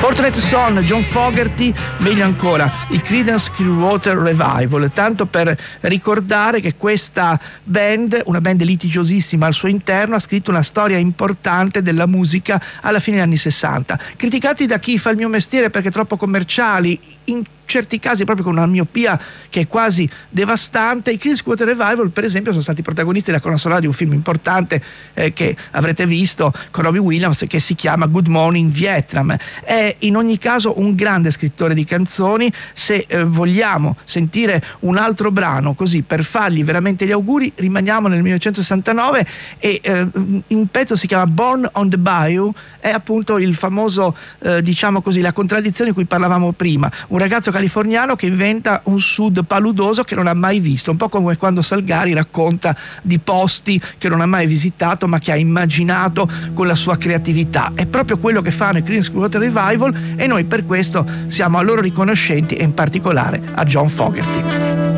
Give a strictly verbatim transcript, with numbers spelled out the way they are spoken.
Fortunate Son, John Fogerty, meglio ancora i Creedence Clearwater Revival, tanto per ricordare che questa band, una band litigiosissima al suo interno, ha scritto una storia importante della musica alla fine degli anni sessanta, criticati da chi fa il mio mestiere perché troppo commerciali, in certi casi proprio con una miopia che è quasi devastante. I Creedence Clearwater Revival, per esempio, sono stati protagonisti della colonna sonora di un film importante eh, che avrete visto con Robbie Williams, che si chiama Good Morning Vietnam. È in ogni caso un grande scrittore di canzoni. Se eh, vogliamo sentire un altro brano così per fargli veramente gli auguri, rimaniamo nel millenovecentosessantanove e eh, un pezzo si chiama Born on the Bayou, è appunto il famoso eh, diciamo così, la contraddizione di cui parlavamo prima, un ragazzo californiano che inventa un sud paludoso che non ha mai visto, un po' come quando Salgari racconta di posti che non ha mai visitato ma che ha immaginato con la sua creatività. È proprio quello che fanno i Creedence Clearwater Revival e noi per questo siamo a loro riconoscenti, e in particolare a John Fogerty.